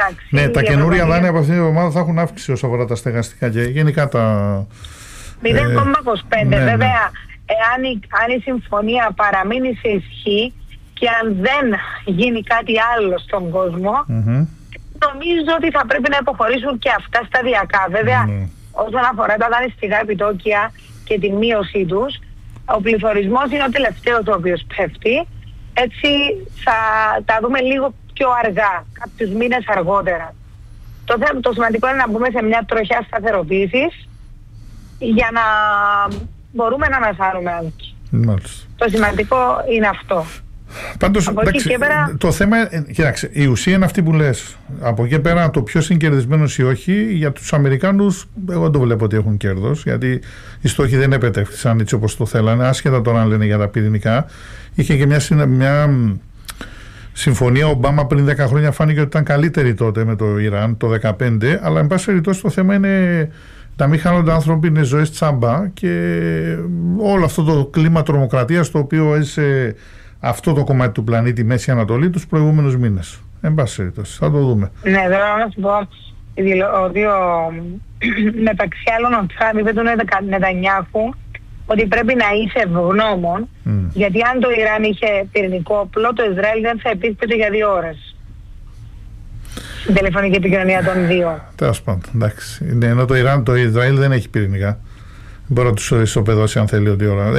Ναι, τα καινούρια δάνεια από αυτήν την εβδομάδα θα έχουν αύξηση όσο αφορά τα στεγαστικά και γενικά τα. 0,25. Βέβαια, αν η συμφωνία παραμείνει σε ισχύ και αν δεν γίνει κάτι άλλο στον κόσμο, νομίζω ότι θα πρέπει να υποχωρήσουν και αυτά σταδιακά. Βέβαια, όσον αφορά τα δανειστικά επιτόκια και τη μείωσή τους, ο πληθωρισμός είναι ο τελευταίος ο οποίος πέφτει. Έτσι θα τα δούμε λίγο πιο αργά, κάποιους μήνες αργότερα. Το σημαντικό είναι να μπούμε σε μια τροχιά σταθεροποίησης για να μπορούμε να ανασάρουμε άλλους. Το σημαντικό είναι αυτό. Πάντως, το θέμα, κοιτάξτε, η ουσία είναι αυτή που λες. Από εκεί πέρα, το ποιος είναι κερδισμένος ή όχι, για τους Αμερικάνους, εγώ δεν το βλέπω ότι έχουν κέρδος, γιατί οι στόχοι δεν επετεύχθησαν έτσι όπως το θέλανε, άσχετα τώρα αν λένε για τα πυρηνικά. Είχε και μια συμφωνία Ομπάμα πριν 10 χρόνια, φάνηκε ότι ήταν καλύτερη τότε με το Ιράν, το 2015, αλλά εν πάση περιπτώσει το θέμα είναι να μην χάνονται ανθρώπινες ζωές τσάμπα και όλο αυτό το κλίμα τρομοκρατίας το οποίο έζησε αυτό το κομμάτι του πλανήτη Μέση Ανατολή τους προηγούμενους μήνες. Εν πάση περιπτώσει, θα το δούμε. Ναι, θέλω να σου πω ότι μεταξύ άλλων ο Τραμπ είπε του Νετανιάχου ότι πρέπει να είσαι ευγνώμων, γιατί αν το Ιράν είχε πυρηνικό όπλο, το Ισραήλ δεν θα επίθετε για 2 ώρες. Στην τηλεφωνική επικοινωνία των δύο. Τέλος πάντων, εντάξει. Ενώ το Ισραήλ δεν έχει πυρηνικά. Μπορεί να τους ισοπεδώσει αν θέλει ό,τι ώρα.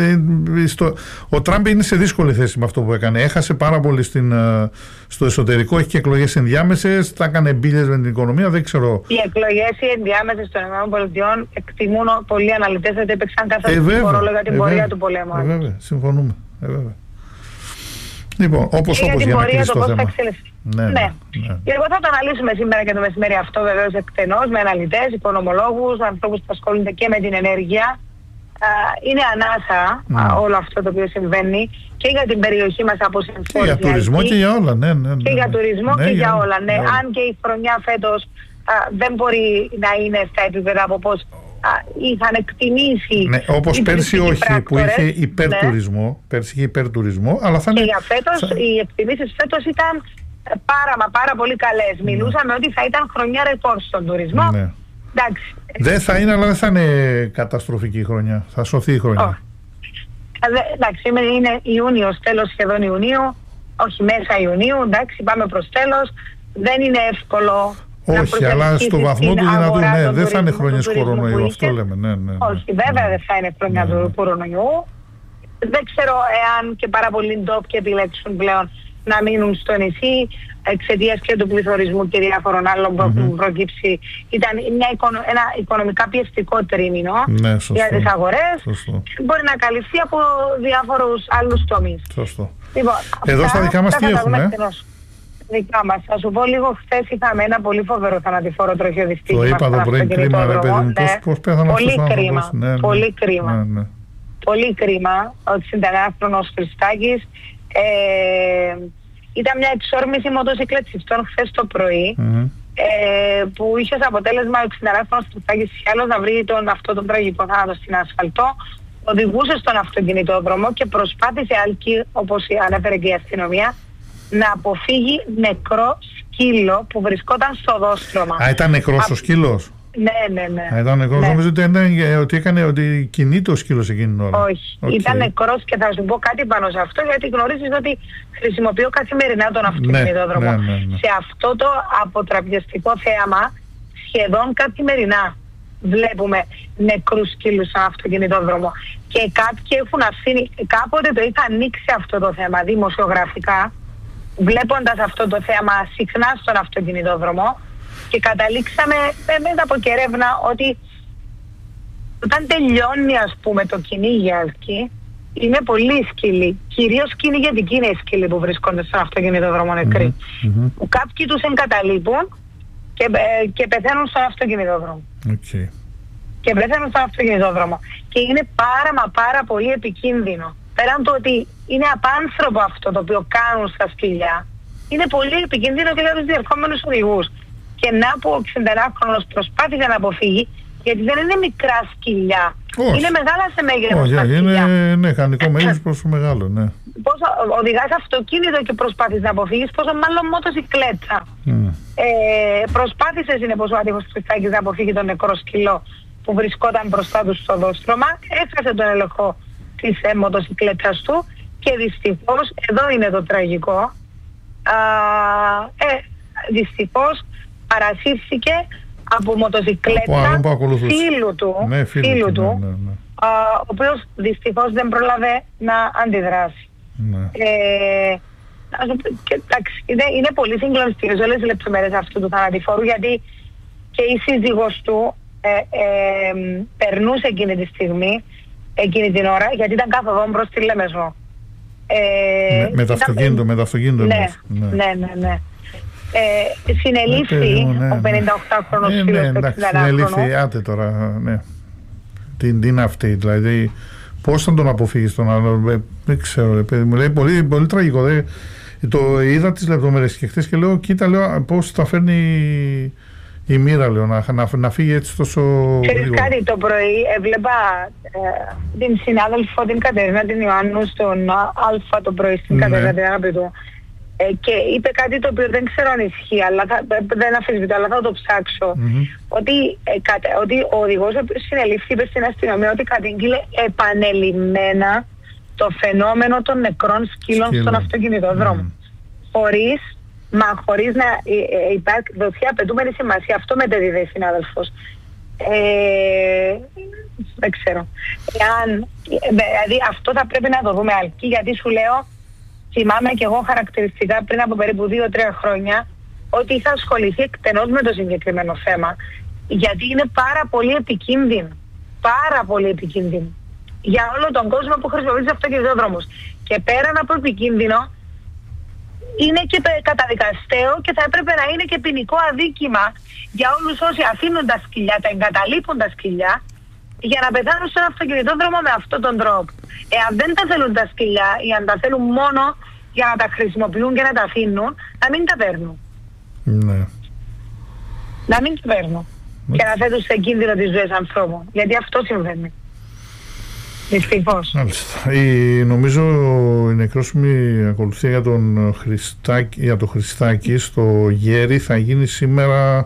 Ο Τραμπ είναι σε δύσκολη θέση με αυτό που έκανε. Έχασε πάρα πολύ στο εσωτερικό, έχει και εκλογές ενδιάμεσες, τα έκανε μπίλιες με την οικονομία, δεν ξέρω. Οι εκλογές οι ενδιάμεσες των ΗΠΑ εκτιμούν πολλοί αναλυτές ότι έπαιξαν καθαρίστικο ρόλο για την πορεία του πολέμου. Βέβαια, συμφωνούμε. Λοιπόν, όπως για να κλείσει το θέμα. Ναι. Και εγώ θα το αναλύσουμε σήμερα και το μεσημέρι αυτό βεβαίως εκτενώς με αναλυτές, οικονομολόγους, ανθρώπους που ασχολούνται και με την ενέργεια. Είναι ανάσα όλο αυτό το οποίο συμβαίνει και για την περιοχή μας από συμφόρηση. Και για τουρισμό και για όλα, ναι. Και για τουρισμό και για όλα, ναι. Αν και η χρονιά φέτος δεν μπορεί να είναι στα επίπεδα από πώς είχαν εκτιμήσει. Ναι, όπως πέρσι όχι, που είχε υπερτουρισμό. Ναι. Πέρσι είχε υπερτουρισμό, αλλά θα είναι. Και για φέτος, οι εκτιμήσεις φέτος ήταν πάρα πολύ καλές. Μιλούσαμε ότι θα ήταν χρονιά ρεκόρ στον τουρισμό. Ναι. Εντάξει. Δεν θα είναι, αλλά δεν θα είναι καταστροφική η χρονιά. Θα σωθεί η χρονιά. Εντάξει, είναι Ιούνιος, τέλος σχεδόν Ιουνίου, όχι μέσα Ιουνίου, εντάξει, πάμε προς τέλος. Δεν είναι εύκολο. Όχι, αλλά στο βαθμό του δυνατού, ναι, δεν θα είναι χρόνιες κορονοϊού, αυτό λέμε. Ναι. Όχι, βέβαια δεν θα είναι χρόνια του κορονοϊού. Δεν ξέρω εάν και πάρα πολλοί ντόπιοι επιλέξουν πλέον να μείνουν στο νησί εξαιτίας και του πληθωρισμού και διάφορων άλλων που έχουν προκύψει. Ήταν ένα οικονομικά πιεστικό τρίμηνο για τις αγορές. Μπορεί να καλυφθεί από διάφορους άλλους τομείς. Σωστό. Λοιπόν, εδώ στα δικά μας τι έχουμε? Δικά μας. Θα σου πω λίγο, χθες είχαμε ένα πολύ φοβερό θανατηφόρο τροχαίο δυστύχημα. Το είπα το πρωί, κρίμα ρε παιδί μου, πώς πέθανε αυτός ο άνθρωπος. Πολύ κρίμα. Πολύ κρίμα ότι συνταγάφρονος Χριστάκης ήταν μια εξόρμηση μοτοσυκλετιστών χθες το πρωί που είχε ως αποτέλεσμα ο συνταγάφρονος Χριστάκης σχέλος να βρει τον τραγικό θάνατο στην ασφαλτό. Οδηγούσε στον αυτοκινητόδρομο και προσπάθησε όπως ανέφερε και η αστυνομία, να αποφύγει νεκρό σκύλο που βρισκόταν στο οδόστρωμα. Ήταν νεκρός ο σκύλος? Ναι. Ήταν νεκρός, νομίζω ότι κινείται ο σκύλος εκείνη την ώρα. Όχι, ήταν νεκρός και θα σου πω κάτι πάνω σε αυτό, γιατί γνωρίζεις ότι χρησιμοποιώ καθημερινά τον αυτοκινητόδρομο. Σε αυτό το αποτραπιαστικό θέαμα σχεδόν καθημερινά βλέπουμε νεκρούς σκύλους στον αυτοκινητόδρομο. Και κάποιοι έχουν αφήνει, κάποτε το είχα ανοίξει αυτό το θέμα δημοσιογραφικά, βλέποντας αυτό το θέμα συχνά στον αυτοκινητόδρομο, και καταλήξαμε μετά από κερεύνα ότι όταν τελειώνει ας πούμε το κυνήγι εκεί, είναι πολλοί σκύλοι, κυρίως κυνηγετικοί είναι οι σκύλοι που βρίσκονται στον αυτοκινητόδρομο νεκροί, που κάποιοι τους εγκαταλείπουν και πεθαίνουν στον αυτοκινητόδρομο. Και πεθαίνουν στον αυτοκινητόδρομο. Και είναι πάρα πολύ επικίνδυνο. Πέραν το ότι είναι απάνθρωπο αυτό το οποίο κάνουν στα σκυλιά, είναι πολύ επικίνδυνο και για τους διερχόμενους οδηγούς. Και να που ο 61χρονος προσπάθησε να αποφύγει, γιατί δεν είναι μικρά σκυλιά Είναι μεγάλα σε μέγεθος τα σκυλιά. Ναι, κανονικό μέγεθος προς το μεγάλο, ναι. Πώς οδηγάς αυτοκίνητο και προσπάθεις να αποφύγεις, πόσο μάλλον μοτοσυκλέτα. Προσπάθησε συνεπώς ο Άττικος Χριστάκης να αποφύγει τον νεκρό σκυλό που βρισκόταν μπροστά του στο δόστρωμα, έχασε τον έλεγχο της μοτοσυκλέτας του και δυστυχώς, εδώ είναι το τραγικό, δυστυχώς παρασύρθηκε από μοτοσυκλέτα φίλου του, ο οποίος δυστυχώς δεν πρόλαβε να αντιδράσει. Είναι πολύ συγκλονιστικές όλες οι λεπτομέρειες αυτού του θανατηφόρου, γιατί και η σύζυγος του περνούσε εκείνη τη στιγμή, εκείνη την ώρα, γιατί ήταν κάθοδον προς τη Λέμεσο. Με το αυτοκίνητο. Ναι. Συνελήφθη ο 58χρονος φίλος του 60χρονου. Συνελήφθη, άτε τώρα, ναι. Τι είναι αυτή, δηλαδή, πώς θα τον αποφύγεις τον άλλο, δεν ξέρω, παιδί μου, λέει πολύ τραγικό. Το είδα τις λεπτομέρειες και χθες και λέω, κοίτα, λέω, πώς θα φέρνει η μοίρα, λέω, να φύγει έτσι τόσο γρήγορα. Κάτι το πρωί έβλεπα την συνάδελφο, την Κατερίνα, την Ιωάννου, στον Αλφα το πρωί, στην Κατερίνα, την αγαπητού. Και είπε κάτι το οποίο δεν ξέρω αν ισχύει, αλλά δεν αφισβητώ, αλλά θα το ψάξω. Ότι ο οδηγός συνελήφθη, είπε στην αστυνομία ότι κατήγγειλε επανελειμμένα το φαινόμενο των νεκρών σκύλων στον αυτοκινητόδρομο. Χωρίς να δοθεί απαιτούμενη σημασία. Αυτό μετέδιδε η συνάδελφος. Δεν ξέρω. Δηλαδή αυτό θα πρέπει να το δούμε αλκή, γιατί σου λέω, θυμάμαι και εγώ χαρακτηριστικά πριν από περίπου 2-3 χρόνια ότι είχα ασχοληθεί εκτενώς με το συγκεκριμένο θέμα, γιατί είναι πάρα πολύ επικίνδυνο. Πάρα πολύ επικίνδυνο για όλο τον κόσμο που χρησιμοποιεί αυτοκινητόδρομους. Και πέραν από επικίνδυνο, είναι και καταδικαστέο και θα έπρεπε να είναι και ποινικό αδίκημα για όλους όσοι αφήνουν τα σκυλιά, τα εγκαταλείπουν τα σκυλιά για να πεθάνουν στον αυτοκινητόδρομο με αυτόν τον τρόπο. Εάν δεν τα θέλουν τα σκυλιά ή αν τα θέλουν μόνο για να τα χρησιμοποιούν και να τα αφήνουν, να μην τα παίρνουν. Ναι. Να μην τα παίρνουν. Και να θέτουν σε κίνδυνο τις ζωές ανθρώπων. Γιατί αυτό συμβαίνει. Δυστυχώς. Νομίζω η νεκρόσιμη ακολουθία για το Χριστάκη στο Γέρι θα γίνει σήμερα,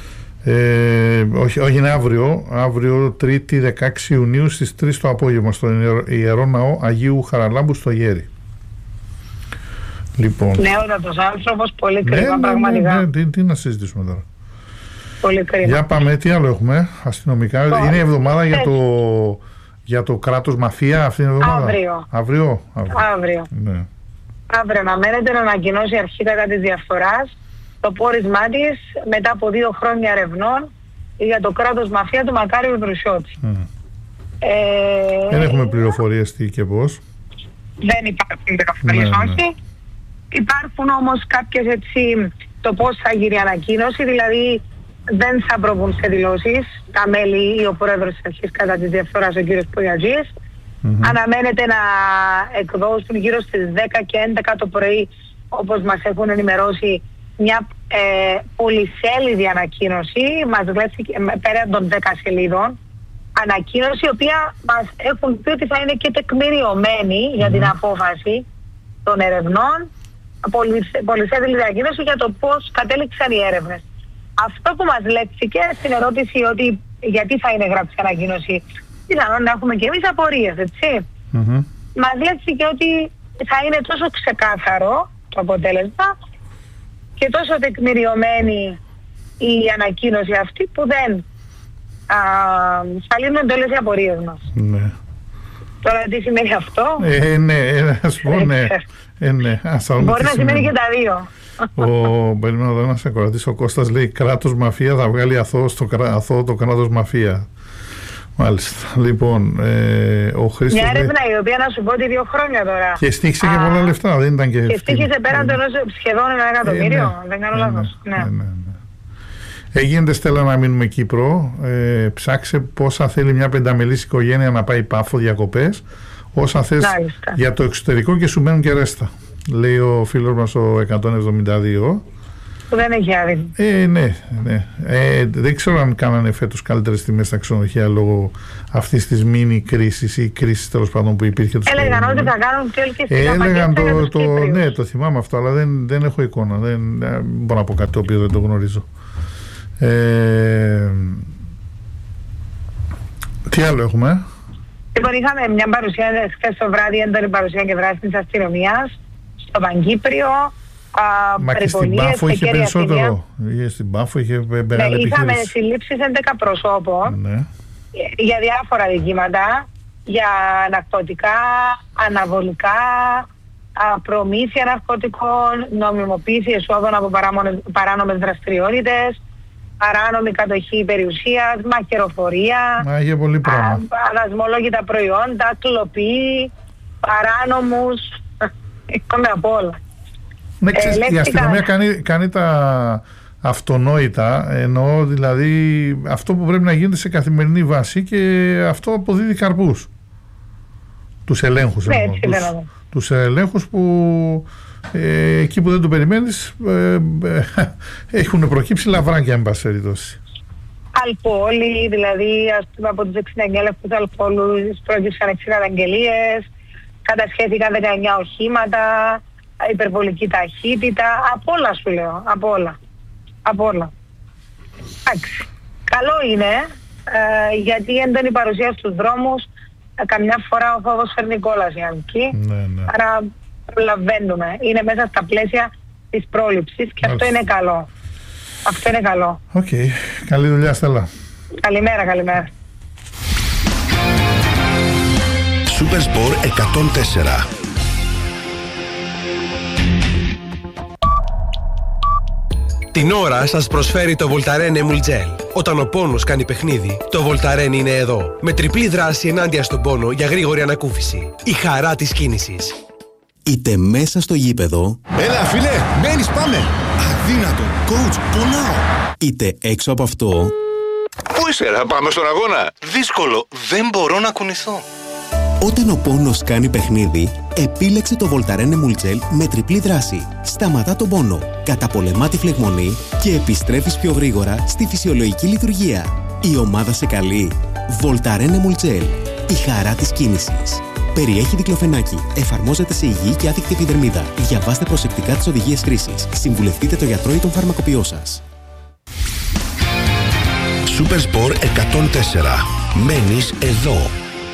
όχι είναι αύριο 3η 16 Ιουνίου στις 3 το απόγευμα στον Ιερό Ναό Αγίου Χαραλάμπου στο Γέρι. Λοιπόν. Νεότατος άνθρωπος, πολύ κρίμα πραγματικά. Τι να συζητήσουμε τώρα. Πολύ κρίμα. Για πάμε, τι άλλο έχουμε αστυνομικά. Είναι η εβδομάδα για το κράτος μαφία αυτή την εβδομάδα. Αύριο. Ναι. Αύριο αναμένεται να ανακοινώσει αρχικά της διαφθοράς το πόρισμά της μετά από 2 χρόνια ερευνών για το κράτος μαφία του Μακάριου Δρουσιώτη. Δεν έχουμε πληροφορίες τι και πώς. Δεν υπάρχουν πληροφορίες, όχι. Υπάρχουν όμως κάποιες έτσι το πώς θα γίνει η ανακοίνωση, δηλαδή δεν θα προβούν σε δηλώσεις τα μέλη ή ο πρόεδρος της αρχής κατά της διαφθοράς, ο κύριος Πογιατζής. Αναμένεται να εκδώσουν γύρω στις 10 και 11 το πρωί, όπως μας έχουν ενημερώσει, μια πολυσέλιδη ανακοίνωση, μας λέει πέραν των 10 σελίδων, ανακοίνωση η οποία μας έχουν πει ότι θα είναι και τεκμηριωμένη για την απόφαση των ερευνών, πολυσέλιδη ανακοίνωση για το πώς κατέληξαν οι έρευνες. Αυτό που μας λέξηκε στην ερώτηση ότι γιατί θα είναι γράψη ανακοίνωση, πιθανόν να έχουμε και εμείς απορίες, έτσι. Μας λέξηκε ότι θα είναι τόσο ξεκάθαρο το αποτέλεσμα και τόσο τεκμηριωμένη η ανακοίνωση αυτή που δεν θα λύνονται όλες οι απορίες μας. Ναι. Τώρα τι σημαίνει αυτό? Ναι, ας πω ναι. Μπορεί να σημαίνει και τα δύο. Περιμένω εδώ να σε κορατήσω. Ο Κώστας λέει κράτος μαφία θα βγάλει αθώο το κράτος μαφία. Μάλιστα. Λοιπόν, ο Χρήστος. Μια έρευνα η οποία να σου πω ότι 2 χρόνια τώρα. Και στήχησε και πολλά λεφτά, δεν ήταν και. Και στήχησε πέραν των σχεδόν 1 εκατομμύριο. Δεν κάνω λάθος. Ναι. Έγινε, Στέλλα, να μείνουμε Κύπρο. Ψάξε πόσα θέλει μια πενταμελής οικογένεια να πάει Πάφο διακοπές. Όσα θες για το εξωτερικό και σου μένουν και ρέστα. Λέει ο φίλος μας ο 172. που δεν έχει άδικο. Ναι. Δεν ξέρω αν κάνανε φέτος καλύτερες τιμές στα ξενοδοχεία λόγω αυτής της μίνι κρίσης ή κρίσης τέλος πάντων που υπήρχε. Έλεγαν ότι θα κάνουν και έλεγαν ναι, το θυμάμαι αυτό, αλλά δεν έχω εικόνα. Δεν μπορώ να πω κάτι το οποίο δεν το γνωρίζω. Τι άλλο έχουμε? Λοιπόν, είχαμε μια παρουσία χθες το βράδυ, έντονη παρουσία και δράση της αστυνομίας στο Παγκύπριο. Μα και στην Πάφο είχε περισσότερο. Στην Πάφο είχε μεγάλη επιχείρηση. Είχαμε συλλήψεις 11 προσώπων για διάφορα δικήματα, για ναρκωτικά, αναβολικά, προμήθεια ναρκωτικών, νομιμοποίηση εσόδων από παράνομες δραστηριότητες, παράνομη κατοχή περιουσίας, μαχαιροφορία, είχε πολύ πράγμα. αδασμολόγητα προϊόντα, κλοπή, παράνομους, είχαμε από όλα. Ναι, η αστυνομία κάνει τα αυτονόητα, εννοώ δηλαδή αυτό που πρέπει να γίνεται σε καθημερινή βάση, και αυτό αποδίδει καρπούς. Τους ελέγχους. Τους ελέγχους που εκεί που δεν το περιμένεις έχουν προκύψει λαβράκια, εν πάση περιπτώσει. Αλκοόλη, δηλαδή από τους 69 λεπτούς αλκοόλους πρόκειψαν 6 καταγγελίες, κατασχέθηκαν 19 οχήματα, υπερβολική ταχύτητα, απ' όλα σου λέω, απ' όλα. Εντάξει, καλό είναι, γιατί έντονη παρουσία στους δρόμους, καμιά φορά ο φόβος φέρνει κόλαση, ναι. Άρα προλαβαίνουμε, είναι μέσα στα πλαίσια της πρόληψης και αυτό είναι καλό. Αυτό είναι καλό. Οκ, καλή δουλειά, Στέλλα. Καλημέρα. Supersport 104. Την ώρα σας προσφέρει το Voltaren Emul Gel. Όταν ο πόνος κάνει παιχνίδι, το Voltaren είναι εδώ. Με τριπλή δράση ενάντια στον πόνο για γρήγορη ανακούφιση. Η χαρά της κίνησης. Είτε μέσα στο γήπεδο. Έλα φίλε, μένεις, πάμε. Αδύνατο, coach, πονάω. Είτε έξω από αυτό. Πού είσαι ρε, πάμε στον αγώνα. Δύσκολο, δεν μπορώ να κουνηθώ. Όταν ο πόνος κάνει παιχνίδι, επίλεξε το Voltaren Emul Gel με τριπλή δράση. Σταματά τον πόνο, καταπολεμά τη φλεγμονή και επιστρέφεις πιο γρήγορα στη φυσιολογική λειτουργία. Η ομάδα σε καλεί. Voltaren Emul Gel. Η χαρά της κίνησης. Περιέχει δικλοφενάκι. Εφαρμόζεται σε υγιή και άδικτη επιδερμίδα. Διαβάστε προσεκτικά τις οδηγίες χρήσης. Συμβουλευτείτε το γιατρό ή τον φαρμακοποιό σας. Supersport 104. Μένεις εδώ.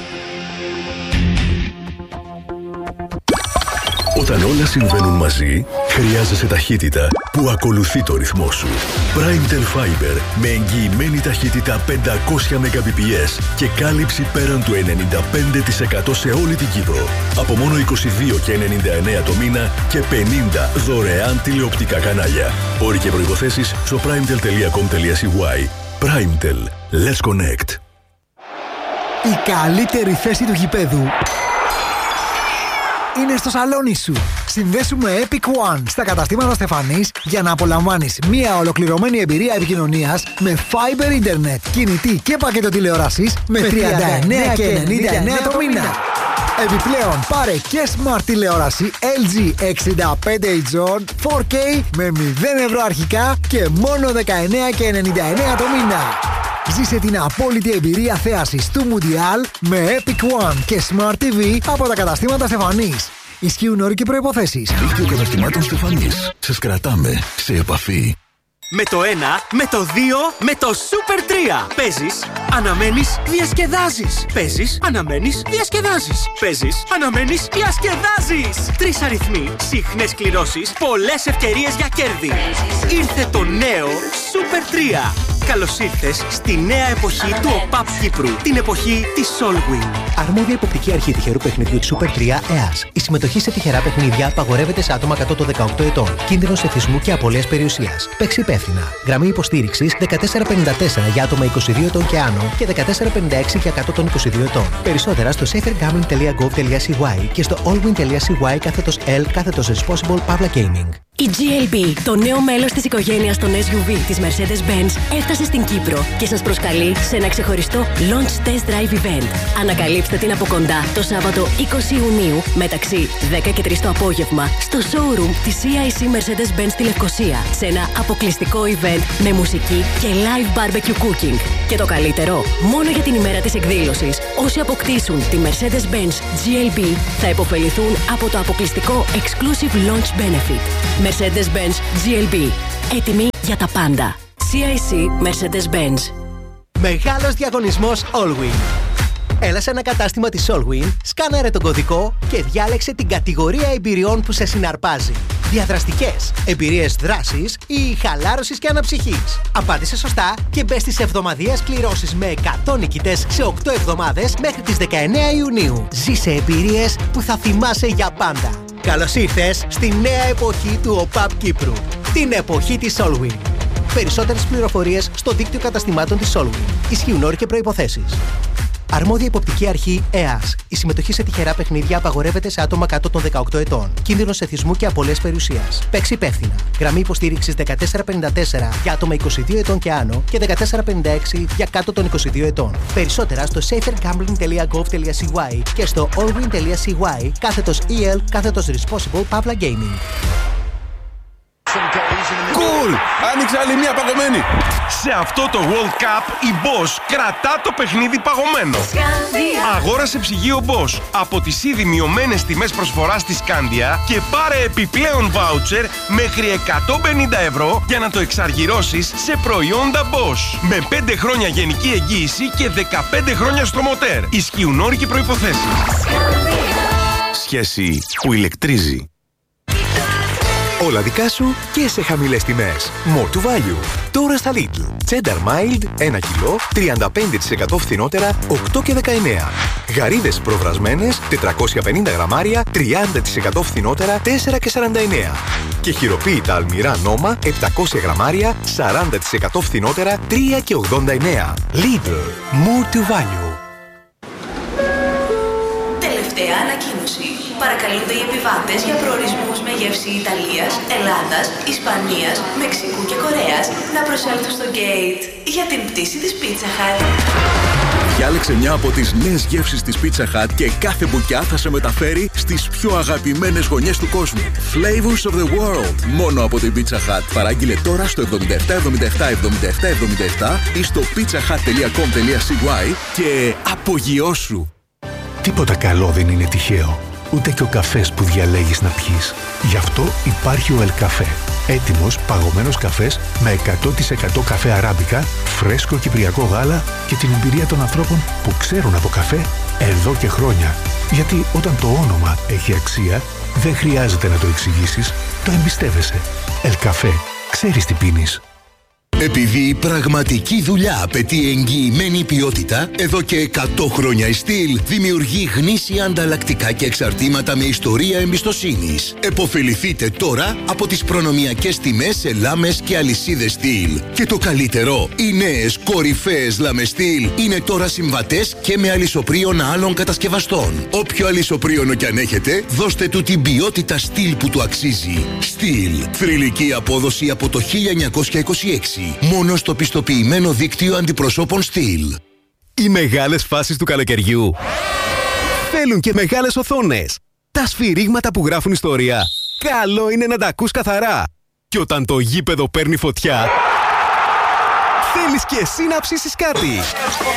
Όταν όλα συμβαίνουν μαζί, χρειάζεσαι ταχύτητα που ακολουθεί το ρυθμό σου. Primetel Fiber με εγγυημένη ταχύτητα 500 Mbps και κάλυψη πέραν του 95% σε όλη την Κύπρο. Από μόνο 22,99 το μήνα και 50 δωρεάν τηλεοπτικά κανάλια. Όροι και προϋποθέσεις στο primetel.com.cy. Primetel. Let's connect. Η καλύτερη θέση του γηπέδου είναι στο σαλόνι σου. Συνδέσου με Epic One στα καταστήματα Στεφανής για να απολαμβάνεις μια ολοκληρωμένη εμπειρία επικοινωνίας με Fiber Internet, κινητή και πακέτο τηλεόρασης με 39,99 το μήνα. Επιπλέον πάρε και smart τηλεόραση LG 65 inch 4K με 0 ευρώ αρχικά και μόνο 19,99 το μήνα. Ζήσε την απόλυτη εμπειρία θέασης του Mundial με Epic One και Smart TV από τα καταστήματα Στεφανής. Ισχύουν όροι και προϋποθέσεις. Δίκτυο καταστημάτων Στεφανής. Σας κρατάμε σε επαφή. Με το 1, με το 2, με το Super 3. Παίζεις, αναμένεις, διασκεδάζεις. Παίζεις, αναμένεις, διασκεδάζεις. Παίζεις, αναμένεις, διασκεδάζεις. 3 αριθμοί, συχνές κληρώσεις, πολλές ευκαιρίες για κέρδη. Ήρθε το νέο Super 3. Καλώς ήρθες στη νέα εποχή του ΟΠΑΠ Κύπρου. Την εποχή της Solwing. Αρμόδια υποπτική αρχή τυχερού παιχνιδιού της Super 3 ΕΑΣ. Η συμμετοχή σε τυχερά παιχνίδια απαγορεύεται σε άτομα κάτω των 18 ετών. Κίνδυνος εθισμού και απώλειας περιουσίας. Παίξει υπεύθυνα. Γραμμή υποστήριξης 1454 για άτομα 22 ετών και άνω και 1456 για κάτω των 22 ετών. Περισσότερα στο safergambling.gov.cy και στο allwin.cy /L/responsible Pavla Gaming. Η GLB, το νέο μέλος της οικογένειας των SUV της Mercedes-Benz, έφτασε στην Κύπρο και σας προσκαλεί σε ένα ξεχωριστό Launch Test Drive Event. Ανακαλύψτε την από κοντά το Σάββατο 20 Ιουνίου μεταξύ 10 και 3 το απόγευμα στο showroom της CIC Mercedes-Benz στη Λευκοσία, σε ένα αποκλειστικό event με μουσική και live barbecue cooking. Και το καλύτερο, μόνο για την ημέρα της εκδήλωσης, όσοι αποκτήσουν τη Mercedes-Benz GLB θα υποφεληθούν από το αποκλειστικό Exclusive Launch Benefit. Mercedes-Benz GLB. Έτοιμοι για τα πάντα. CIC Mercedes-Benz. Μεγάλος διαγωνισμός Allwyn. Έλα σε ένα κατάστημα της Allwyn, σκάναρε τον κωδικό και διάλεξε την κατηγορία εμπειριών που σε συναρπάζει. Διαδραστικές, εμπειρίες δράσης ή χαλάρωσης και αναψυχής. Απάντησε σωστά και μπες στις εβδομαδιαίες κληρώσεις με 100 νικητές σε 8 εβδομάδες μέχρι τις 19 Ιουνίου. Ζήσε εμπειρίες που θα θυμάσαι για πάντα. Καλώς ήρθες στη νέα εποχή του ΟΠΑΠ Κύπρου. Την εποχή της Allwyn. Περισσότερες πληροφορίες στο δίκτυο καταστημάτων της Allwyn. Ισχύουν όροι και προϋποθέσεις. Αρμόδια υποπτική αρχή ΕΑΣ. Η συμμετοχή σε τυχερά παιχνίδια απαγορεύεται σε άτομα κάτω των 18 ετών. Κίνδυνος εθισμού και απώλειας περιουσίας. Παίξει υπεύθυνα. Γραμμή υποστήριξης 1454 για άτομα 22 ετών και άνω και 1456 για κάτω των 22 ετών. Περισσότερα στο safergambling.gov.cy και στο allwyn.cy/EL/responsible Pavla Gaming. Cool! Άνοιξε άλλη μια παγωμένη! Σε αυτό το World Cup η Bosch κρατά το παιχνίδι παγωμένο. Αγόρασε ψυγείο Bosch από τις ήδη μειωμένες τιμές προσφοράς της Scandia και πάρε επιπλέον voucher μέχρι 150 ευρώ για να το εξαργυρώσεις σε προϊόντα Bosch. Με 5 χρόνια γενική εγγύηση και 15 χρόνια στο μοτέρ. Ισχύουν όροι και προϋποθέσεις. Σχέση που ηλεκτρίζει. Όλα δικά σου και σε χαμηλές τιμές. More to value. Τώρα στα Lidl. Cheddar Mild 1 κιλό, 35% φθηνότερα, 8 και 19. Γαρίδες προβρασμένες, 450 γραμμάρια, 30% φθηνότερα, 4 και 49. Και χειροποίητα αλμυρά νόμα, 700 γραμμάρια, 40% φθηνότερα, 3 και 89. Lidl. More to value. Τελευταία ανακοίνωση. Παρακαλούνται οι επιβάτες για προορισμούς με γεύση Ιταλίας, Ελλάδας, Ισπανίας, Μεξικού και Κορέας να προσέλθουν στο gate για την πτήση της Pizza Hut. Διάλεξε μια από τις νέες γεύσεις της Pizza Hut και κάθε μπουκιά θα σε μεταφέρει στις πιο αγαπημένες γωνιές του κόσμου. Flavors of the world. Μόνο από την Pizza Hut. Παράγγειλε τώρα στο 77777777 ή στο pizzahut.com.cy και απογειώσου. Τίποτα καλό δεν είναι τυχαίο. Ούτε και ο καφές που διαλέγεις να πιείς. Γι' αυτό υπάρχει ο Ελκαφέ. Έτοιμος παγωμένος καφές με 100% καφέ αράμπικα, φρέσκο κυπριακό γάλα και την εμπειρία των ανθρώπων που ξέρουν από καφέ εδώ και χρόνια. Γιατί όταν το όνομα έχει αξία, δεν χρειάζεται να το εξηγήσεις, το εμπιστεύεσαι. Ελκαφέ. Ξέρεις τι πίνεις. Επειδή η πραγματική δουλειά απαιτεί εγγυημένη ποιότητα, εδώ και 100 χρόνια η Steel δημιουργεί γνήσια ανταλλακτικά και εξαρτήματα με ιστορία εμπιστοσύνης. Εποφεληθείτε τώρα από τις προνομιακές τιμές σε λάμες και αλυσίδες Steel. Και το καλύτερο, οι νέες κορυφαίες λάμες Steel είναι τώρα συμβατές και με αλυσοπρίωνα άλλων κατασκευαστών. Όποιο αλυσοπρίωνο κι αν έχετε, δώστε του την ποιότητα Steel που του αξίζει. Steel. Θρυλική απόδοση από το 1926. Μόνο στο πιστοποιημένο δίκτυο αντιπροσώπων Steel. Οι μεγάλες φάσεις του καλοκαιριού θέλουν και μεγάλες οθόνες. Τα σφυρίγματα που γράφουν ιστορία, καλό είναι να τα ακούς καθαρά. Και όταν το γήπεδο παίρνει φωτιά, θέλεις και εσύ να ψήσεις κάτι.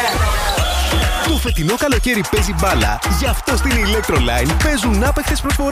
Το φετινό καλοκαίρι παίζει μπάλα, γι' αυτό στην Electroline παίζουν άπαικτες προσφορές.